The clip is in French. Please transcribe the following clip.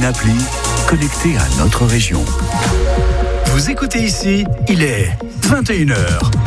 appli connectée à notre région. Vous écoutez ici, il est 21h.